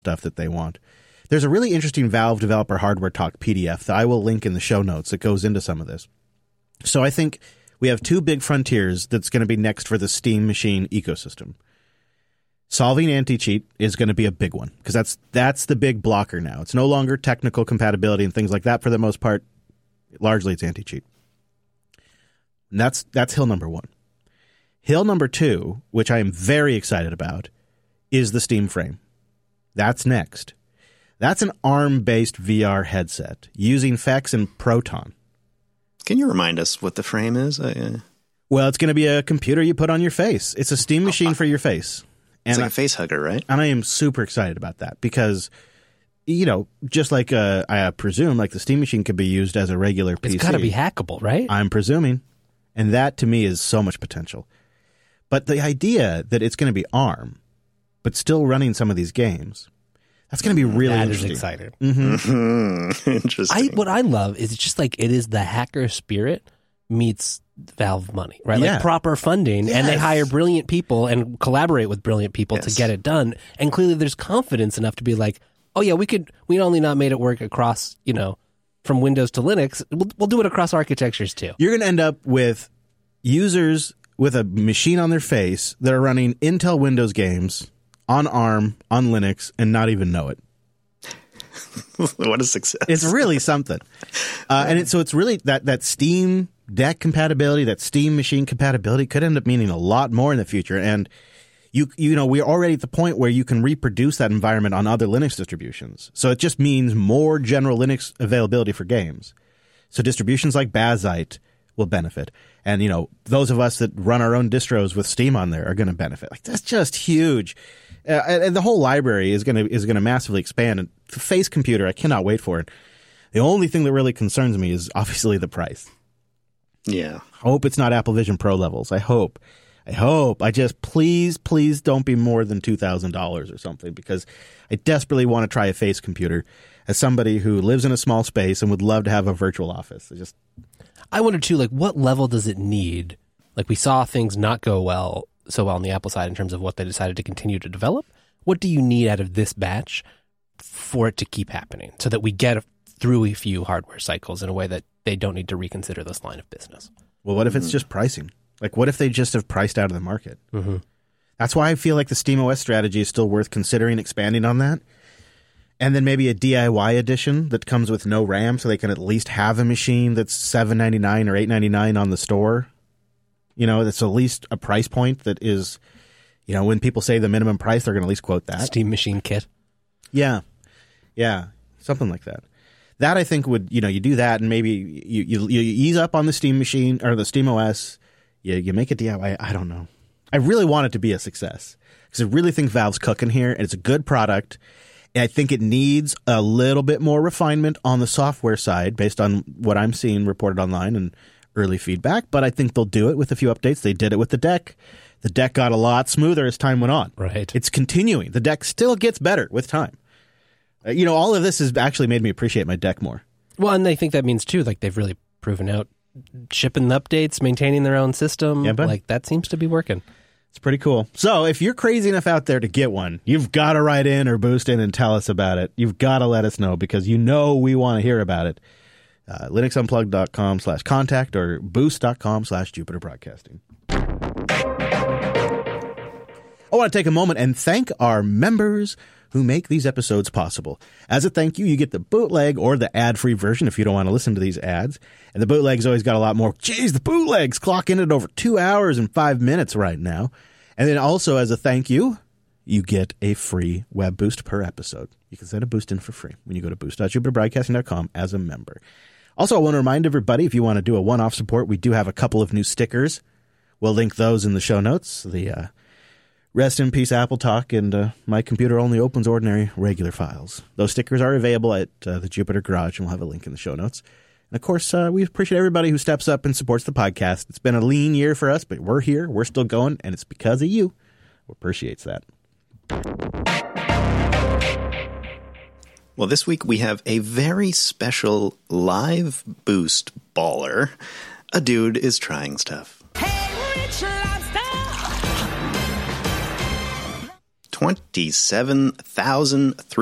stuff that they want. There's a really interesting Valve Developer Hardware Talk PDF that I will link in the show notes that goes into some of this. So I think we have two big frontiers that's going to be next for the Steam Machine ecosystem. Solving anti-cheat is going to be a big one because that's the big blocker now. It's no longer technical compatibility and things like that for the most part. Largely, it's anti-cheat. And that's hill number one. Hill number two, which I am very excited about, is the Steam Frame. That's next. That's an ARM-based VR headset using FX and Proton. Can you remind us what the Frame is? Well, it's going to be a computer you put on your face. It's a Steam machine for your face. It's like a face hugger, right? And I am super excited about that because, you know, just like I presume, like the Steam machine could be used as a regular PC. It's got to be hackable, right? I'm presuming. And that, to me, is so much potential. But the idea that it's going to be ARM, but still running some of these games, that's going to be really interesting. That is exciting. Mm-hmm. Interesting. What I love is it's just like it is the hacker spirit meets Valve money, right? Yeah. Like proper funding, and they hire brilliant people and collaborate with brilliant people to get it done. And clearly there's confidence enough to be like, oh yeah, we only not made it work across, you know, from Windows to Linux. We'll do it across architectures too. You're going to end up with users with a machine on their face that are running Intel Windows games on ARM, on Linux, and not even know it. What a success. It's really something. So it's really that Steam Deck compatibility, that Steam machine compatibility could end up meaning a lot more in the future. And you know, we're already at the point where you can reproduce that environment on other Linux distributions. So it just means more general Linux availability for games. So distributions like Bazite will benefit. And, you know, those of us that run our own distros with Steam on there are going to benefit. Like, that's just huge. And the whole library is going to massively expand. And the face computer, I cannot wait for it. The only thing that really concerns me is obviously the price. Yeah. I hope it's not Apple Vision Pro levels. I hope. I just please don't be more than $2,000 or something, because I desperately want to try a face computer as somebody who lives in a small space and would love to have a virtual office. I wonder too, like, what level does it need? Like, we saw things not go so well on the Apple side in terms of what they decided to continue to develop. What do you need out of this batch for it to keep happening so that we get through a few hardware cycles in a way that they don't need to reconsider this line of business? Well, what if it's just pricing? Like, what if they just have priced out of the market? Mm-hmm. That's why I feel like the SteamOS strategy is still worth considering expanding on that. And then maybe a DIY edition that comes with no RAM, so they can at least have a machine that's $7.99 or $8.99 on the store. You know, that's at least a price point that is, you know, when people say the minimum price, they're going to at least quote that. Steam Machine Kit. Yeah, something like that. That, I think, would, you know, you do that and maybe you ease up on the Steam machine or the SteamOS. You make it DIY. I don't know. I really want it to be a success because I really think Valve's cooking here, and it's a good product. And I think it needs a little bit more refinement on the software side based on what I'm seeing reported online and early feedback. But I think they'll do it with a few updates. They did it with the deck. The deck got a lot smoother as time went on. Right. It's continuing. The deck still gets better with time. You know, all of this has actually made me appreciate my deck more. Well, and I think that means, too, like, they've really proven out shipping the updates, maintaining their own system. Yeah, like, that seems to be working. It's pretty cool. So if you're crazy enough out there to get one, you've got to write in or boost in and tell us about it. You've got to let us know because you know we want to hear about it. linuxunplugged.com/contact or boost.com/Jupiter Broadcasting. I want to take a moment and thank our members who make these episodes possible. As a thank you, you get the bootleg or the ad-free version if you don't want to listen to these ads. And the bootleg's always got a lot more. Geez, the bootleg's clocking at over 2 hours and 5 minutes right now. And then also as a thank you, you get a free web boost per episode. You can send a boost in for free when you go to boost.jupiterbroadcasting.com as a member. Also, I want to remind everybody, if you want to do a one-off support, we do have a couple of new stickers. We'll link those in the show notes. The Rest in Peace Apple Talk and My Computer Only Opens Ordinary Regular Files. Those stickers are available at the Jupiter Garage, and we'll have a link in the show notes. And, of course, we appreciate everybody who steps up and supports the podcast. It's been a lean year for us, but we're here. We're still going, and it's because of you. We appreciate that. Well, this week we have a very special live boost baller. A dude is trying stuff. Hey, Rich Lobster! 27,300